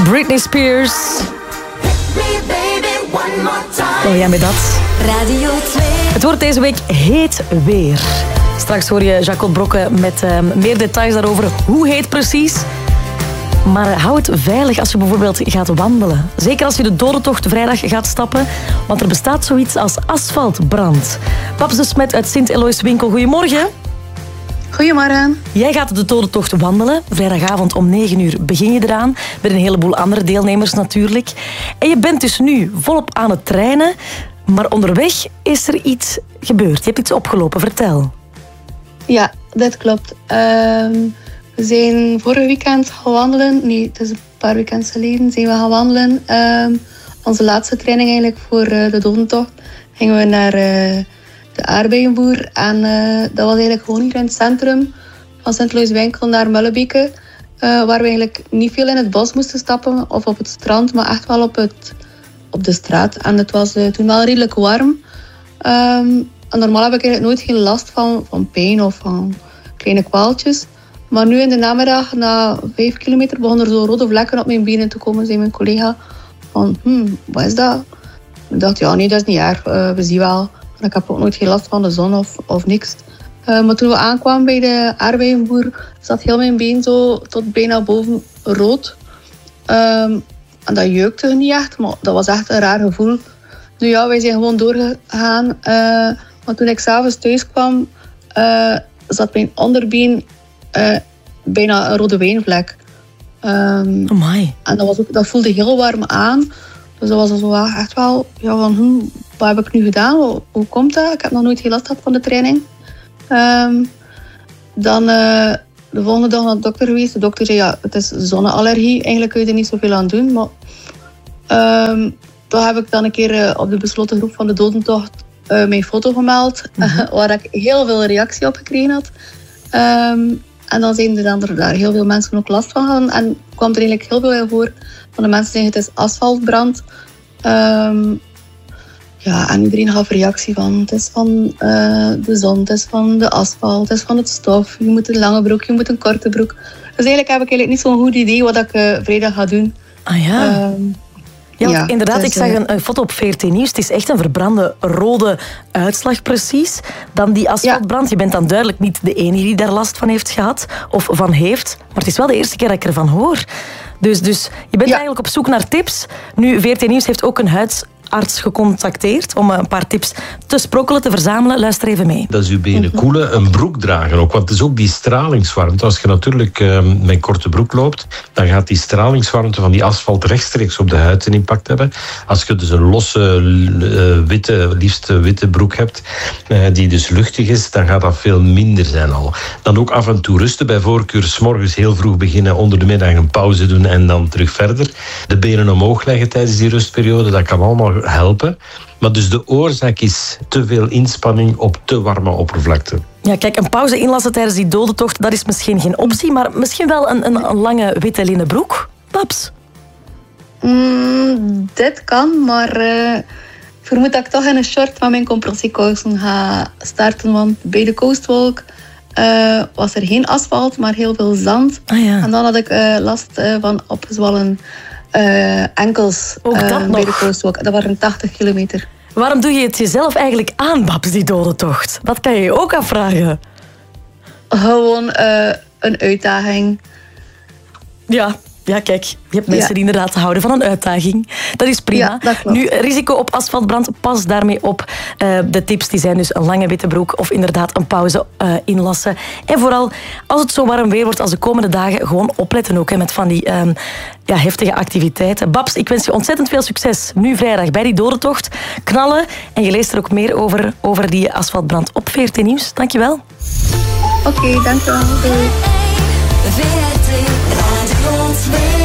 Britney Spears. Oh ja, met dat. Radio 2. Het wordt deze week heet weer. Straks hoor je Jacot Brokke met meer details daarover. Hoe heet precies? Maar hou het veilig als je bijvoorbeeld gaat wandelen. Zeker als je de Dodentocht vrijdag gaat stappen. Want er bestaat zoiets als asfaltbrand. Babs de Smet uit Sint-Eloïswinkel, goedemorgen. Goedemorgen. Jij gaat de Dodentocht wandelen. Vrijdagavond om 9 uur begin je eraan. Met een heleboel andere deelnemers natuurlijk. En je bent dus nu volop aan het trainen. Maar onderweg is er iets gebeurd. Je hebt iets opgelopen. Vertel. Ja, dat klopt. We zijn vorig weekend gaan wandelen. Nee, het is een paar weekends geleden zijn we gaan wandelen. Onze laatste training eigenlijk voor de Dodentocht. Gingen we naar de aardbeienboer. En dat was eigenlijk gewoon hier in het centrum. Van Sint-Eloïswinkel naar Mullebeke. Waar we eigenlijk niet veel in het bos moesten stappen. Of op het strand, maar echt wel op de straat. En het was toen wel redelijk warm. En normaal heb ik eigenlijk nooit geen last van pijn of van kleine kwaaltjes. Maar nu in de namiddag, na 5 kilometer, begonnen er zo rode vlekken op mijn benen te komen. Zei mijn collega van, wat is dat? Ik dacht, ja, nee, dat is niet erg. We zien wel. En ik heb ook nooit geen last van de zon of niks. Maar toen we aankwamen bij de aardbeienboer, zat heel mijn been zo tot bijna boven rood. En dat jeukte niet echt, maar dat was echt een raar gevoel. Dus ja, wij zijn gewoon doorgegaan. Maar toen ik 's avonds thuis kwam, zat mijn onderbeen bijna een rode wijnvlek. Amai. En dat voelde heel warm aan. Dus dat was zo echt wel, ja, van, wat heb ik nu gedaan? Hoe komt dat? Ik heb nog nooit heel last gehad van de training. Dan de volgende dag naar de dokter geweest. De dokter zei, ja, het is zonneallergie. Eigenlijk kun je er niet zoveel aan doen. Maar toen heb ik dan een keer op de besloten groep van de Dodentocht mijn foto gemeld. Waar ik heel veel reactie op gekregen had. En dan zijn er daar heel veel mensen ook last van hadden. En kwam er eigenlijk heel veel voor. Van de mensen zeggen, het is asfaltbrand. Ja, en iedereen gaf reactie van, het is van de zon, het is van de asfalt, het is van het stof. Je moet een lange broek, je moet een korte broek. Dus eigenlijk heb ik niet zo'n goed idee wat ik vrijdag ga doen. Ah ja. Ja, inderdaad, dus, ik zag een foto op VRT Nieuws. Het is echt een verbrande rode uitslag precies. Dan die asfaltbrand. Je bent dan duidelijk niet de enige die daar last van heeft gehad. Of van heeft. Maar het is wel de eerste keer dat ik ervan hoor. Dus je bent eigenlijk op zoek naar tips. Nu, VRT Nieuws heeft ook een huisarts gecontacteerd om een paar tips te sprokkelen, te verzamelen. Luister even mee. Dat is uw benen koelen, een broek dragen ook. Want het is ook die stralingswarmte. Als je natuurlijk met korte broek loopt, dan gaat die stralingswarmte van die asfalt rechtstreeks op de huid een impact hebben. Als je dus een losse, liefst witte broek hebt, die dus luchtig is, dan gaat dat veel minder zijn al. Dan ook af en toe rusten. Bij voorkeur 's morgens heel vroeg beginnen, onder de middag een pauze doen en dan terug verder. De benen omhoog leggen tijdens die rustperiode, dat kan allemaal helpen. Maar dus de oorzaak is te veel inspanning op te warme oppervlakte. Ja, kijk, een pauze inlassen tijdens die Dodentocht, dat is misschien geen optie, maar misschien wel een lange witte linnen broek. Babs? Dit kan, maar ik vermoed dat ik toch in een short van mijn compressiekousen ga starten. Want bij de Coastwalk was er geen asfalt, maar heel veel zand. Ah, ja. En dan had ik last van opgezwollen enkels dat bij de Coastwalk. Dat waren 80 kilometer. Waarom doe je het jezelf eigenlijk aan, Babs, die Dodentocht? Dat kan je je ook afvragen. Gewoon een uitdaging. Ja, kijk, je hebt mensen die inderdaad houden van een uitdaging. Dat is prima. Ja, dat klopt. Nu, risico op asfaltbrand, pas daarmee op. De tips die zijn dus een lange witte broek of inderdaad een pauze inlassen. En vooral, als het zo warm weer wordt als de komende dagen, gewoon opletten ook met van die heftige activiteiten. Babs, ik wens je ontzettend veel succes nu vrijdag bij die Dodentocht. Knallen. En je leest er ook meer over die asfaltbrand op VRT Nieuws. Dankjewel. Oké, dankjewel. Doei. VRT Radio 2.